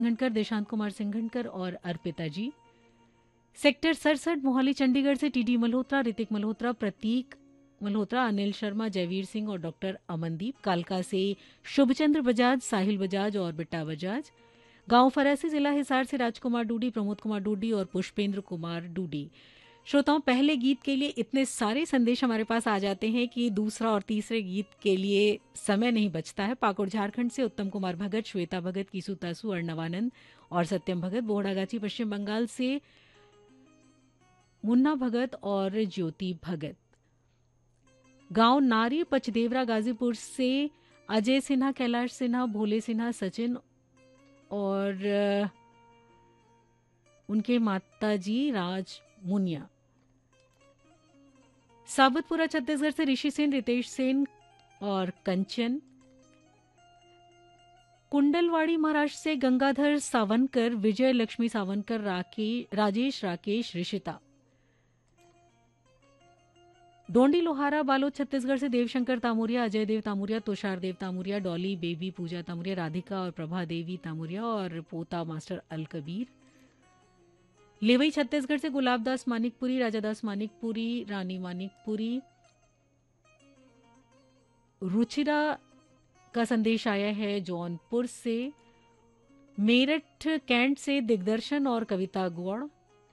सिंघनकर, देशांत कुमार सिंघनकर और अर्पिता जी। सेक्टर 67 मोहाली चंडीगढ़ से टीडी मल्होत्रा, ऋतिक मल्होत्रा, प्रतीक मल्होत्रा, अनिल शर्मा, जयवीर सिंह और डॉक्टर अमनदीप। कालका से शुभचंद्र बजाज, साहिल बजाज और बिट्टा बजाज। गांव फरासी, जिला हिसार से राजकुमार डूडी, प्रमोद कुमार डूडी और पुष्पेंद्र कुमार डूडी। श्रोताओं, पहले गीत के लिए इतने सारे संदेश हमारे पास आ जाते हैं कि दूसरा और तीसरे गीत के लिए समय नहीं बचता है। पाकुड़ झारखंड से उत्तम कुमार भगत, श्वेता भगत, कीसु तासु, अर्णवानंद और सत्यम भगत। बोहड़ागाछी पश्चिम बंगाल से मुन्ना भगत और ज्योति भगत। गांव नारी पचदेवरा गाजीपुर से अजय सिन्हा, कैलाश सिन्हा, भोले सिन्हा, सचिन और उनके माताजी राज मुनिया। साबतपुरा छत्तीसगढ़ से ऋषि सेन, रितेश सेन और कंचन। कुंडलवाड़ी महाराष्ट्र से गंगाधर सावनकर, विजय लक्ष्मी सावनकर, राजेश राकेश, ऋषिता। डोंडी लोहारा बालोद छत्तीसगढ़ से देवशंकर तामुरिया, अजय देव तामुरिया, तुषार देव तामुरिया, डॉली बेबी, पूजा तामुरिया, राधिका और प्रभा देवी तामुरिया और पोता मास्टर अल कबीर। लेवई छत्तीसगढ़ से गुलाबदास मानिकपुरी, राजादास मानिकपुरी, रानी मानिकपुरी। रुचिरा का संदेश आया है जौनपुर से। मेरठ कैंट से दिग्दर्शन और कविता गुड़।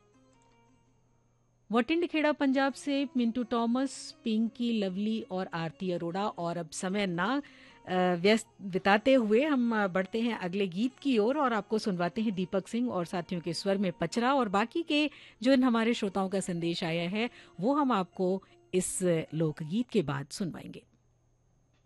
वटिंड खेड़ा पंजाब से मिंटू टॉमस, पिंकी, लवली और आरती अरोड़ा। और अब समय ना व्यस्त बिताते हुए हम बढ़ते हैं अगले गीत की ओर और आपको सुनवाते हैं दीपक सिंह और साथियों के स्वर में पचरा। और बाकी के जो इन हमारे श्रोताओं का संदेश आया है वो हम आपको इस लोकगीत के बाद सुनवाएंगे।